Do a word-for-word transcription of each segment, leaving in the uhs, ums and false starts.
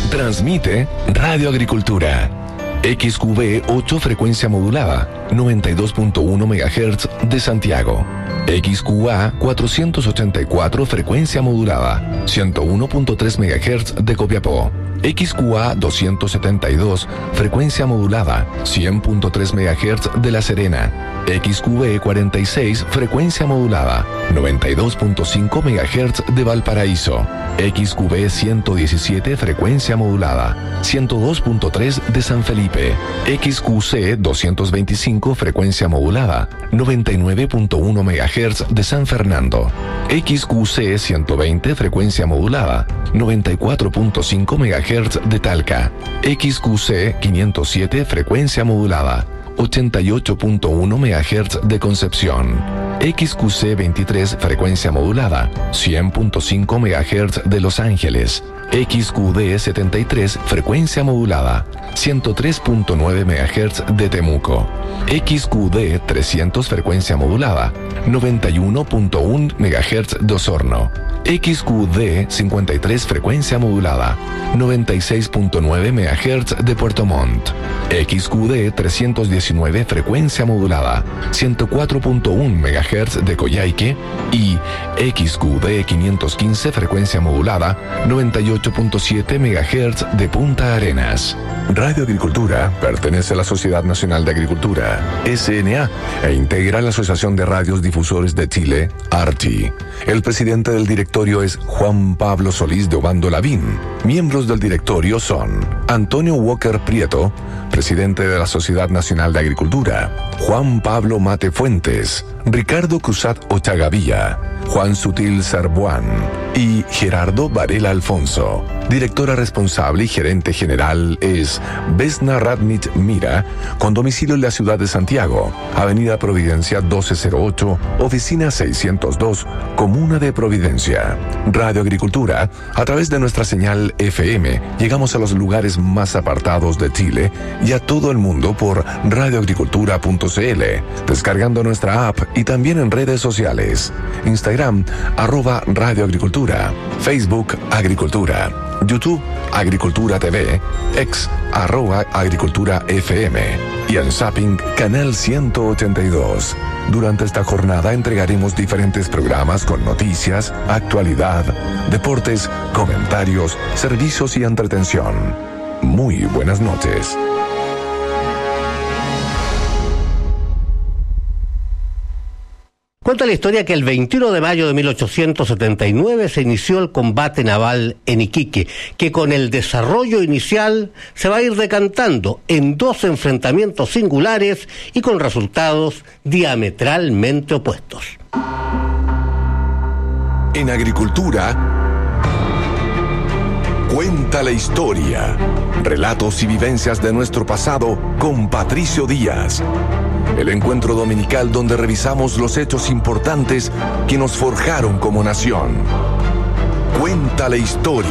Transmite Radio Agricultura. X Q V ocho frecuencia modulada, noventa y dos punto uno megahertz de Santiago. X Q A cuatrocientos ochenta y cuatro frecuencia modulada, ciento uno punto tres megahertz de Copiapó. X Q A doscientos setenta y dos frecuencia modulada, cien punto tres megahertz de La Serena. X Q B cuarenta y seis frecuencia modulada, noventa y dos punto cinco megahertz de Valparaíso. X Q B ciento diecisiete frecuencia modulada, ciento dos punto tres de San Felipe. X Q C doscientos veinticinco frecuencia modulada, noventa y nueve punto uno megahertz de San Fernando. X Q C ciento veinte frecuencia modulada, noventa y cuatro punto cinco megahertz de Talca. X Q C quinientos siete frecuencia modulada, ochenta y ocho punto uno megahertz de Concepción. X Q C veintitrés frecuencia modulada, cien punto cinco megahertz de Los Ángeles. X Q D setenta y tres frecuencia modulada, ciento tres punto nueve megahertz de Temuco. X Q D trescientos frecuencia modulada, noventa y uno punto uno megahertz de Osorno. X Q D cincuenta y tres frecuencia modulada, noventa y seis punto nueve megahertz de Puerto Montt. X Q D trescientos diecinueve frecuencia modulada, ciento cuatro punto uno megahertz de Coyhaique. Y X Q D quinientos quince frecuencia modulada, noventa y ocho punto siete megahertz de Punta Arenas. Radio Agricultura pertenece a la Sociedad Nacional de Agricultura, S N A, e integra la Asociación de Radios Difusores de Chile, A R T I. El presidente del directorio es Juan Pablo Solís de Obando Lavín. Miembros del directorio son Antonio Walker Prieto, presidente de la Sociedad Nacional de Agricultura; Juan Pablo Mate Fuentes; Ricardo Cruzat Ochagavía; Juan Sutil Sarbuán y Gerardo Varela Alfonso. Directora responsable y gerente general es Vesna Radnich Mira, con domicilio en la ciudad de Santiago, Avenida Providencia doce cero ocho, Oficina seiscientos dos, Comuna de Providencia. Radio Agricultura, a través de nuestra señal F M, llegamos a los lugares más apartados de Chile y a todo el mundo por radioagricultura punto c l, descargando nuestra app y también en redes sociales. Instagram, arroba Radio Agricultura; Facebook, Agricultura; YouTube, Agricultura T V; X, arroba Agricultura F M; y en Zapping, Canal ciento ochenta y dos. Durante esta jornada entregaremos diferentes programas con noticias, actualidad, deportes, comentarios, servicios y entretención. Muy buenas noches. Cuenta la historia que el veintiuno de mayo de mil ochocientos setenta y nueve se inició el combate naval en Iquique, que con el desarrollo inicial se va a ir decantando en dos enfrentamientos singulares y con resultados diametralmente opuestos. En Agricultura, cuenta la historia. Relatos y vivencias de nuestro pasado con Patricio Díaz. El encuentro dominical donde revisamos los hechos importantes que nos forjaron como nación. Cuenta la historia.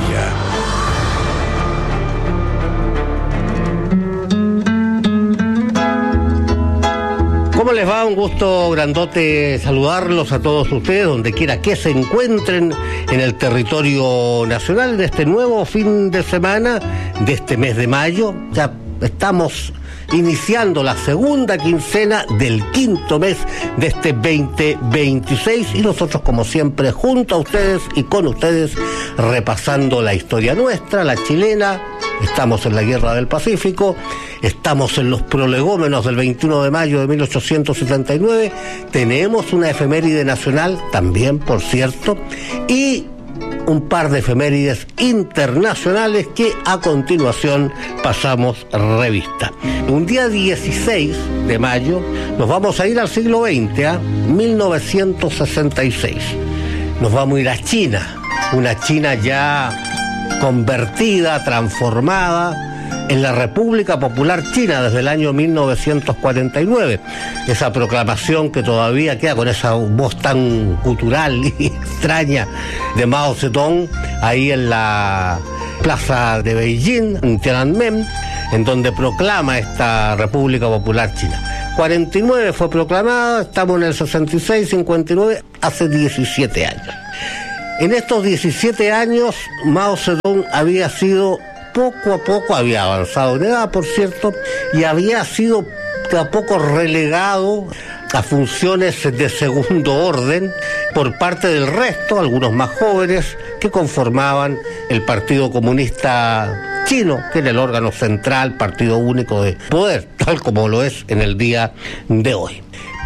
¿Cómo les va? Un gusto grandote saludarlos a todos ustedes, donde quiera que se encuentren en el territorio nacional de este nuevo fin de semana, de este mes de mayo. Ya estamos iniciando la segunda quincena del quinto mes de este veinte veintiséis y nosotros, como siempre, junto a ustedes y con ustedes, repasando la historia nuestra, la chilena. Estamos en la Guerra del Pacífico, estamos en los prolegómenos del veintiuno de mayo de mil ochocientos setenta y nueve, tenemos una efeméride nacional también, por cierto, y un par de efemérides internacionales que a continuación pasamos revista. Un día dieciséis de mayo nos vamos a ir al siglo veinte, a mil novecientos sesenta y seis. Nos vamos a ir a China, una China ya convertida, transformada en la República Popular China desde el año mil novecientos cuarenta y nueve. Esa proclamación que todavía queda con esa voz tan gutural y extraña de Mao Zedong, ahí en la plaza de Beijing, en Tiananmen, en donde proclama esta República Popular China. cuarenta y nueve fue proclamada, estamos en el sesenta y seis, cincuenta y nueve, hace diecisiete años. En estos diecisiete años, Mao Zedong había sido poco a poco había avanzado en edad, por cierto, y había sido de a poco relegado a funciones de segundo orden por parte del resto, algunos más jóvenes, que conformaban el Partido Comunista Chino, que era el órgano central, partido único de poder, tal como lo es en el día de hoy.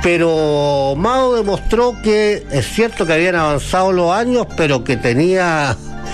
Pero Mao demostró que es cierto que habían avanzado los años, pero que tenía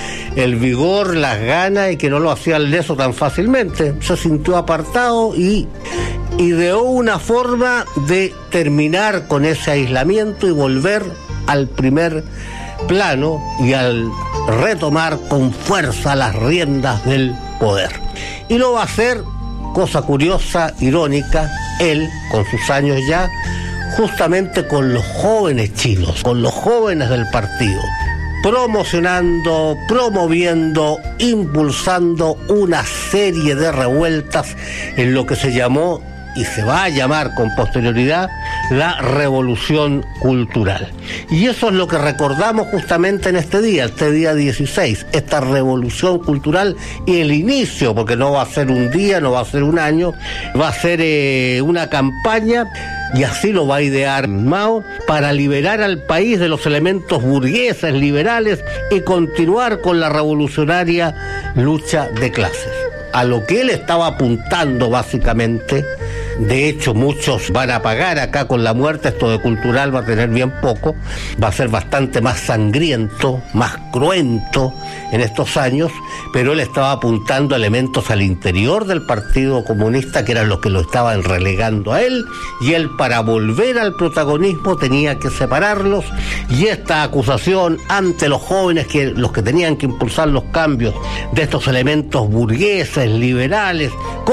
el vigor, las ganas, y que no lo hacía leso tan fácilmente. Se sintió apartado y ideó una forma de terminar con ese aislamiento y volver al primer plano y al retomar con fuerza las riendas del poder. Y lo va a hacer, cosa curiosa, irónica, él, con sus años ya, justamente con los jóvenes chinos, con los jóvenes del partido, promocionando, promoviendo, impulsando una serie de revueltas en lo que se llamó, y se va a llamar con posterioridad, la revolución cultural. Y eso es lo que recordamos justamente en este día, este día dieciséis, esta revolución cultural y el inicio, porque no va a ser un día, no va a ser un año, va a ser eh, una campaña, y así lo va a idear Mao, para liberar al país de los elementos burgueses, liberales, y continuar con la revolucionaria lucha de clases. A lo que él estaba apuntando básicamente, de hecho muchos van a pagar acá con la muerte, esto de cultural va a tener bien poco, va a ser bastante más sangriento, más cruento en estos años, pero él estaba apuntando elementos al interior del Partido Comunista que eran los que lo estaban relegando a él, y él, para volver al protagonismo, tenía que separarlos, y esta acusación ante los jóvenes, que los que tenían que impulsar los cambios de estos elementos burgueses, liberales,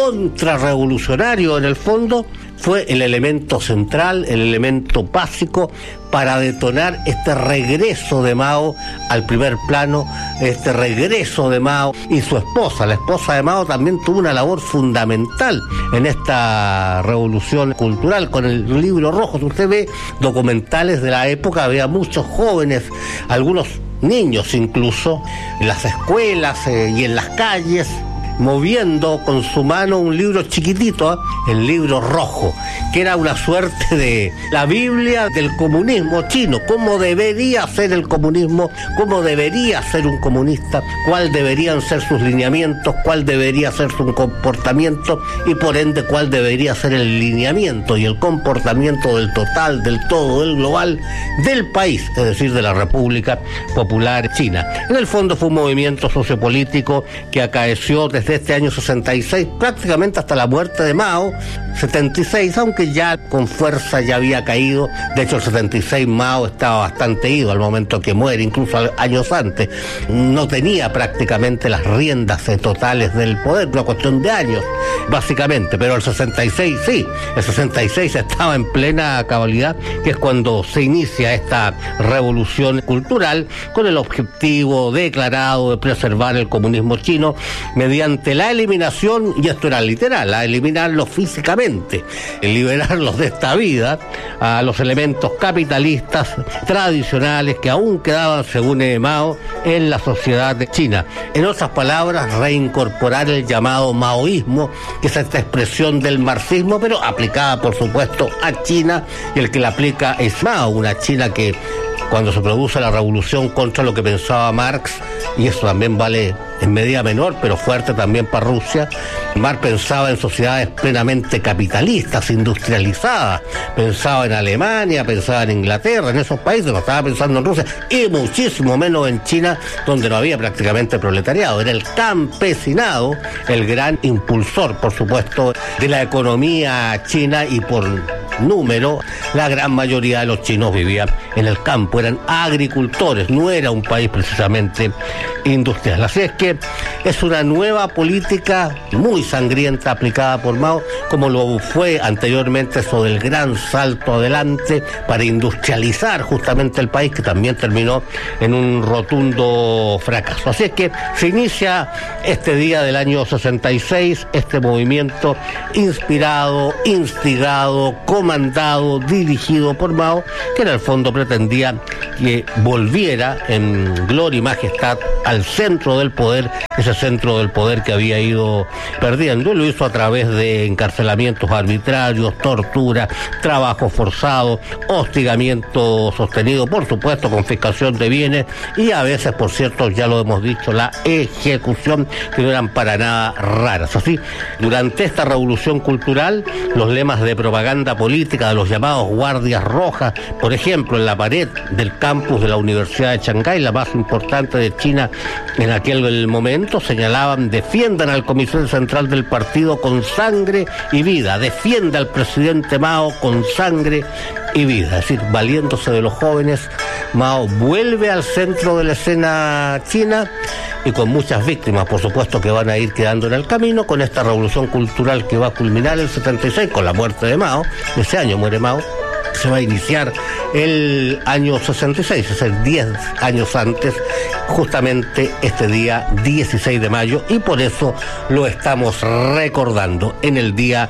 contrarrevolucionarios en el fondo, fue el elemento central, el elemento básico para detonar este regreso de Mao al primer plano, este regreso de Mao y su esposa. La esposa de Mao también tuvo una labor fundamental en esta revolución cultural con el Libro Rojo. Si usted ve documentales de la época, había muchos jóvenes, algunos niños incluso, en las escuelas eh, y en las calles, moviendo con su mano un libro chiquitito, ¿eh? el Libro Rojo, que era una suerte de la Biblia del comunismo chino, cómo debería ser el comunismo, cómo debería ser un comunista, cuál deberían ser sus lineamientos, cuál debería ser su comportamiento, y por ende cuál debería ser el lineamiento y el comportamiento del total, del todo, del global, del país, es decir, de la República Popular China. En el fondo fue un movimiento sociopolítico que acaeció desde desde este año sesenta y seis, prácticamente hasta la muerte de Mao, setenta y seis, aunque ya con fuerza ya había caído. De hecho, el setenta y seis Mao estaba bastante ido al momento que muere, incluso años antes. No tenía prácticamente las riendas totales del poder, una cuestión de años, básicamente, pero el sesenta y seis sí, el sesenta y seis estaba en plena cabalidad, que es cuando se inicia esta revolución cultural con el objetivo declarado de preservar el comunismo chino mediante la eliminación, y esto era literal, a eliminarlos físicamente, liberarlos de esta vida, a los elementos capitalistas tradicionales que aún quedaban, según Mao, en la sociedad china. En otras palabras, reincorporar el llamado maoísmo, que es esta expresión del marxismo, pero aplicada, por supuesto, a China, y el que la aplica es Mao, una China que, cuando se produce la revolución contra lo que pensaba Marx, y eso también vale en medida menor, pero fuerte también para Rusia, Marx pensaba en sociedades plenamente capitalistas, industrializadas, pensaba en Alemania, pensaba en Inglaterra, en esos países, no estaba pensando en Rusia, y muchísimo menos en China, donde no había prácticamente proletariado. Era el campesinado el gran impulsor, por supuesto, de la economía china, y por número, la gran mayoría de los chinos vivían en el campo, eran agricultores, no era un país precisamente industrial. Así es que es una nueva política muy sangrienta aplicada por Mao, como lo fue anteriormente eso del gran salto adelante para industrializar justamente el país, que también terminó en un rotundo fracaso. Así es que se inicia este día del año sesenta y seis, este movimiento inspirado, instigado, comandado, dirigido por Mao, que en el fondo pretendía que volviera en gloria y majestad al centro del poder, ese centro del poder que había ido perdiendo, y lo hizo a través de encarcelamientos arbitrarios, tortura, trabajo forzado, hostigamiento sostenido, por supuesto, confiscación de bienes y a veces, por cierto, ya lo hemos dicho, la ejecución, que no eran para nada raras. Así, durante esta revolución cultural, los lemas de propaganda política de los llamados guardias rojas, por ejemplo, en la pared del campus de la Universidad de Shanghái, la más importante de China en aquel momento, señalaban: defiendan al Comité Central del partido con sangre y vida, defienda al presidente Mao con sangre y vida. Es decir, valiéndose de los jóvenes, Mao vuelve al centro de la escena china, y con muchas víctimas, por supuesto, que van a ir quedando en el camino, con esta revolución cultural que va a culminar el setenta y seis con la muerte de Mao. Ese año muere Mao. Se va a iniciar el año sesenta y seis, es decir, diez años antes, justamente este día dieciséis de mayo, y por eso lo estamos recordando en el día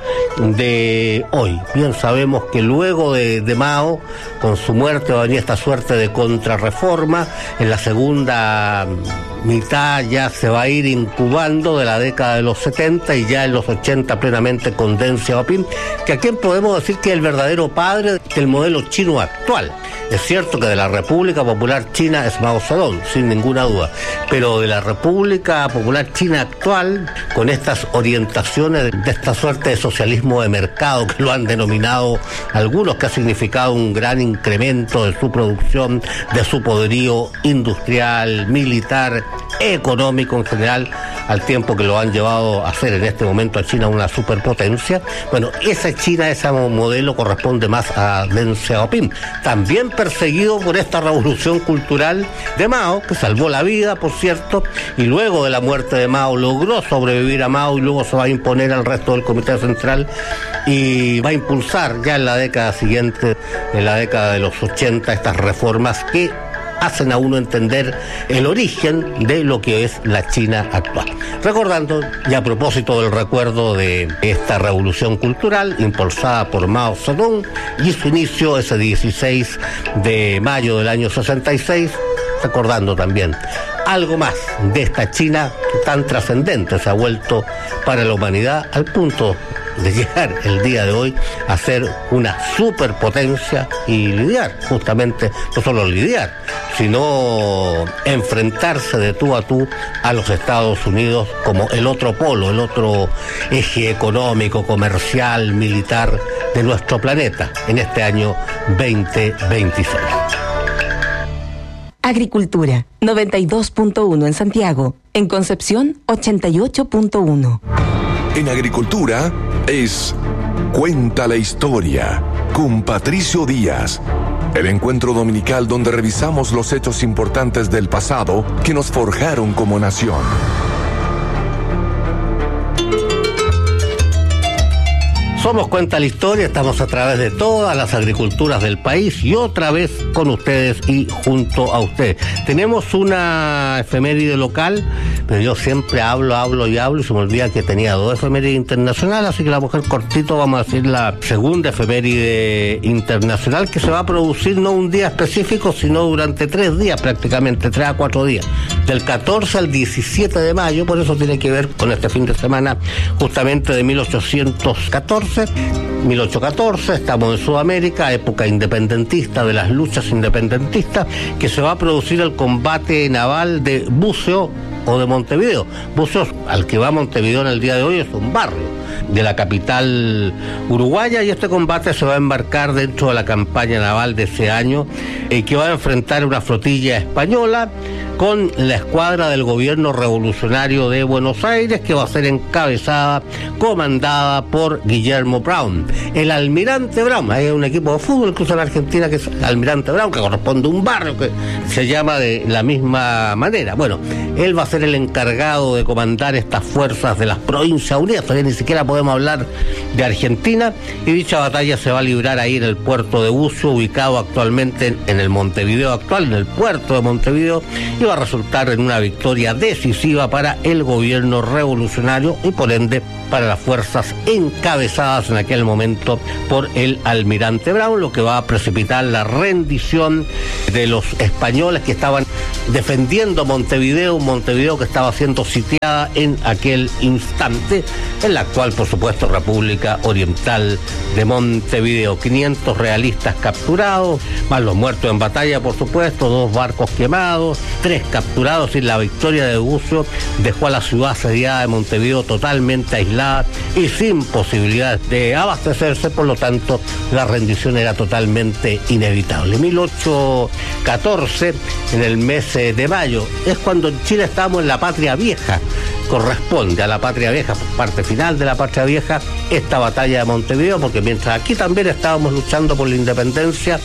de hoy. Bien sabemos que luego de, de Mao, con su muerte, va a venir esta suerte de contrarreforma. En la segunda mitad ya se va a ir incubando de la década de los setenta, y ya en los ochenta plenamente con Deng Xiaoping, que a quien podemos decir que es el verdadero padre del modelo chino actual. Es cierto que de la República Popular China es Mao Zedong, sin ninguna duda, pero de la República Popular China actual, con estas orientaciones de esta suerte de socialismo de mercado que lo han denominado algunos, que ha significado un gran incremento de su producción, de su poderío industrial, militar, económico en general, al tiempo que lo han llevado a hacer en este momento a China una superpotencia. Bueno, esa China, ese modelo corresponde más a Deng Xiaoping, también perseguido por esta revolución cultural de Mao, que salvó la vida, por cierto, y luego de la muerte de Mao logró sobrevivir a Mao, y luego se va a imponer al resto del Comité Central y va a impulsar ya en la década siguiente, en la década de los ochenta, estas reformas que hacen a uno entender el origen de lo que es la China actual. Recordando, y a propósito del recuerdo de esta revolución cultural impulsada por Mao Zedong y su inicio ese dieciséis de mayo del año sesenta y seis, recordando también algo más de esta China tan trascendente se ha vuelto para la humanidad, al punto de llegar el día de hoy a ser una superpotencia y lidiar, justamente, no solo lidiar, sino enfrentarse de tú a tú a los Estados Unidos como el otro polo, el otro eje económico, comercial, militar de nuestro planeta en este año veinte veintiséis. Agricultura, noventa y dos punto uno en Santiago. En Concepción, ochenta y ocho punto uno. En Agricultura es Cuenta la Historia con Patricio Díaz. El encuentro dominical donde revisamos los hechos importantes del pasado que nos forjaron como nación. Somos Cuenta la Historia, estamos a través de todas las agriculturas del país y otra vez con ustedes y junto a ustedes. Tenemos una efeméride local, pero yo siempre hablo, hablo y hablo y se me olvida que tenía dos efemérides internacionales, así que la mujer cortito vamos a decir la segunda efeméride internacional, que se va a producir no un día específico, sino durante tres días prácticamente, tres a cuatro días, del catorce al diecisiete de mayo, por eso tiene que ver con este fin de semana justamente de mil ochocientos catorce. mil ochocientos catorce, estamos en Sudamérica, época independentista, de las luchas independentistas, que se va a producir el combate naval de Buceo o de Montevideo. Buceo, al que va Montevideo en el día de hoy, es un barrio de la capital uruguaya, y este combate se va a embarcar dentro de la campaña naval de ese año, eh, que va a enfrentar una flotilla española con la escuadra del gobierno revolucionario de Buenos Aires, que va a ser encabezada, comandada por Guillermo Brown, el Almirante Brown. Hay un equipo de fútbol incluso en Argentina que es Almirante Brown, que corresponde a un barrio que se llama de la misma manera. Bueno, él va a ser el encargado de comandar estas fuerzas de las Provincias Unidas, todavía ni siquiera podemos hablar de Argentina, y dicha batalla se va a librar ahí en el puerto de Bucio, ubicado actualmente en el Montevideo actual, en el puerto de Montevideo, y va a resultar en una victoria decisiva para el gobierno revolucionario y por ende para las fuerzas encabezadas en aquel momento por el almirante Brown, lo que va a precipitar la rendición de los españoles que estaban defendiendo Montevideo, Montevideo que estaba siendo sitiada en aquel instante, en la actual, por supuesto, República Oriental de Montevideo. quinientos realistas capturados, más los muertos en batalla, por supuesto, dos barcos quemados, tres capturados, y la victoria de Bucio dejó a la ciudad asediada de Montevideo totalmente aislada y sin posibilidades de abastecerse, por lo tanto, la rendición era totalmente inevitable. mil ochocientos catorce, en el mes de mayo, es cuando en Chile estábamos en la Patria Vieja. Corresponde a la Patria Vieja, parte final de la Patria Vieja, esta batalla de Montevideo, porque mientras aquí también estábamos luchando por la independencia,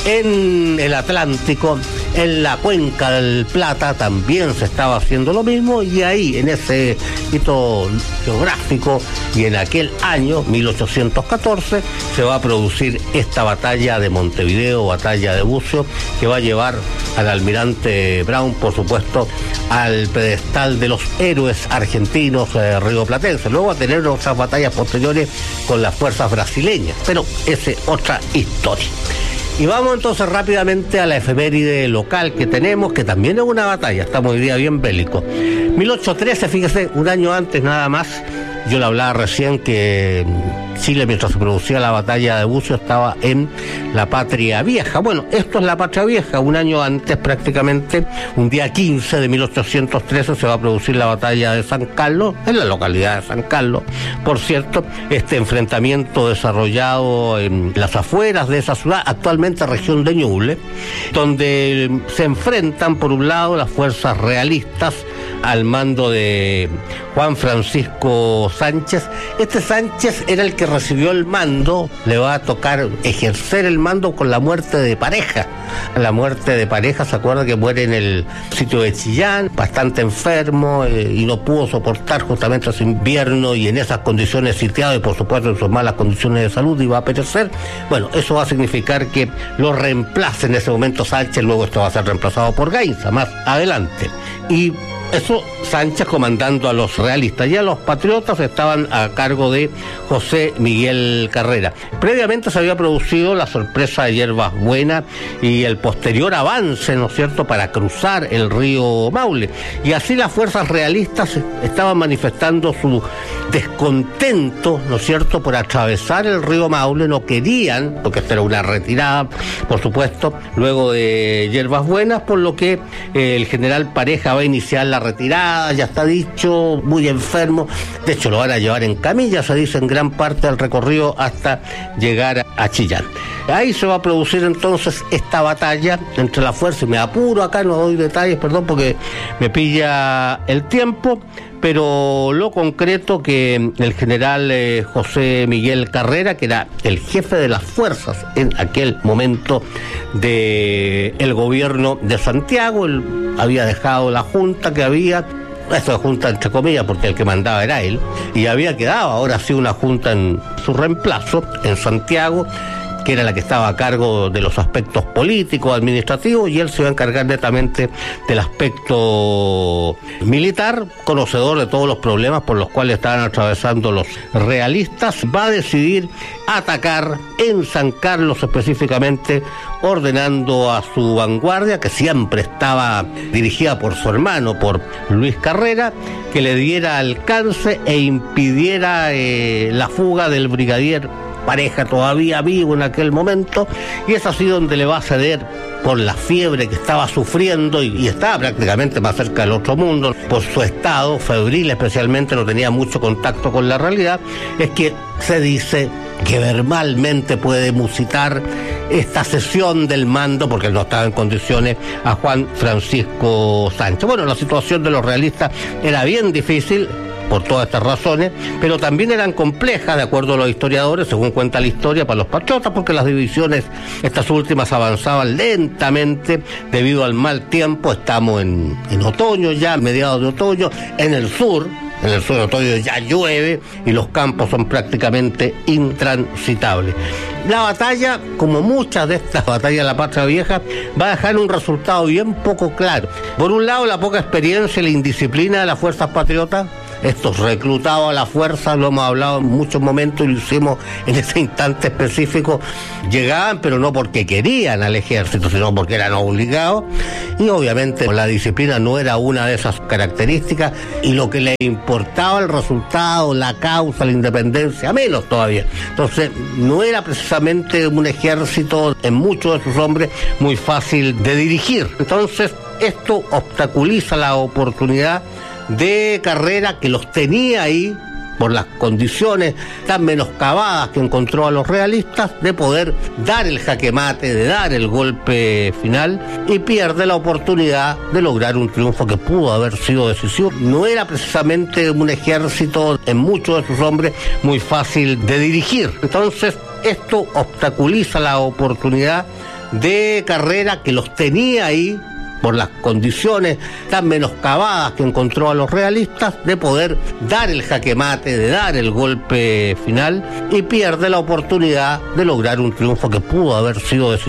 en el Atlántico, en la cuenca del Plata, también se estaba haciendo lo mismo, y ahí, en ese hito geográfico, y en aquel año, mil ochocientos catorce, se va a producir esta batalla de Montevideo, batalla de Bucio, que va a llevar al almirante Brown, por supuesto, al pedestal de los héroes argentinos eh, rioplatenses. Luego va a tener otras batallas posteriores con las fuerzas brasileñas, pero esa es otra historia. Y vamos entonces rápidamente a la efeméride local que tenemos, que también es una batalla, estamos hoy día bien bélicos. mil ochocientos trece, fíjese, un año antes nada más, yo le hablaba recién que Chile, mientras se producía la batalla de Bucio, estaba en la Patria Vieja. Bueno, esto es la Patria Vieja. Un año antes, prácticamente, un día quince de mil ochocientos trece, se va a producir la batalla de San Carlos, en la localidad de San Carlos. Por cierto, este enfrentamiento desarrollado en las afueras de esa ciudad, actualmente región de Ñuble, donde se enfrentan, por un lado, las fuerzas realistas al mando de Juan Francisco Sánchez. Este Sánchez era el que recibió el mando, le va a tocar ejercer el mando con la muerte de Pareja. La muerte de Pareja, se acuerda que muere en el sitio de Chillán, bastante enfermo, eh, y no pudo soportar justamente ese invierno, y en esas condiciones sitiado, y por supuesto en sus malas condiciones de salud, iba a perecer. Bueno, eso va a significar que lo reemplace en ese momento Sánchez, luego esto va a ser reemplazado por Gainza más adelante. Y eso, Sánchez comandando a los realistas, y a los patriotas estaban a cargo de José Miguel Carrera. Previamente se había producido la sorpresa de Yerbas Buenas y el posterior avance, ¿no es cierto?, para cruzar el río Maule. Y así las fuerzas realistas estaban manifestando su descontento, ¿no es cierto?, por atravesar el río Maule. No querían, porque esta era una retirada, por supuesto, luego de Yerbas Buenas, por lo que eh, el general Pareja va a iniciar la retirada, ya está dicho, muy enfermo. De hecho, lo van a llevar en camilla, se dice, en gran parte del recorrido hasta llegar a Chillán. Ahí se va a producir entonces esta batalla entre las fuerzas. Me apuro acá, no doy detalles, perdón, porque me pilla el tiempo, pero lo concreto que el general eh, José Miguel Carrera, que era el jefe de las fuerzas en aquel momento de el gobierno de Santiago, él había dejado la junta que había, esto de junta entre comillas, porque el que mandaba era él, y había quedado ahora sí una junta en su reemplazo en Santiago, que era la que estaba a cargo de los aspectos políticos, administrativos, y él se iba a encargar netamente del aspecto militar, conocedor de todos los problemas por los cuales estaban atravesando los realistas. Va a decidir atacar en San Carlos específicamente, ordenando a su vanguardia, que siempre estaba dirigida por su hermano, por Luis Carrera, que le diera alcance e impidiera eh, la fuga del brigadier Pareja, todavía vivo en aquel momento, y es así donde le va a ceder por la fiebre que estaba sufriendo, y, y estaba prácticamente más cerca del otro mundo, por su estado febril especialmente, no tenía mucho contacto con la realidad. Es que se dice que verbalmente puede musitar esta cesión del mando, porque él no estaba en condiciones, a Juan Francisco Sánchez. Bueno, la situación de los realistas era bien difícil por todas estas razones, pero también eran complejas, de acuerdo a los historiadores, según cuenta la historia, para los patriotas, porque las divisiones, estas últimas, avanzaban lentamente debido al mal tiempo. Estamos en, en otoño ya, mediados de otoño, en el sur, en el sur de otoño ya llueve y los campos son prácticamente intransitables. La batalla, como muchas de estas batallas de la Patria Vieja, va a dejar un resultado bien poco claro. Por un lado, la poca experiencia y la indisciplina de las fuerzas patriotas, estos reclutados a la fuerza, lo hemos hablado en muchos momentos y lo hicimos en ese instante específico, llegaban pero no porque querían al ejército, sino porque eran obligados, y obviamente la disciplina no era una de esas características, y lo que les importaba el resultado, la causa, la independencia, menos todavía. Entonces no era precisamente un ejército, en muchos de sus hombres, muy fácil de dirigir. Entonces esto obstaculiza la oportunidad de carrera que los tenía ahí por las condiciones tan menoscabadas que encontró a los realistas, de poder dar el jaque mate, de dar el golpe final, y pierde la oportunidad de lograr un triunfo que pudo haber sido decisivo. No era precisamente un ejército, en muchos de sus hombres, muy fácil de dirigir. Entonces esto obstaculiza la oportunidad de carrera que los tenía ahí por las condiciones tan menoscabadas que encontró a los realistas, de poder dar el jaque mate, de dar el golpe final, y pierde la oportunidad de lograr un triunfo que pudo haber sido decisivo.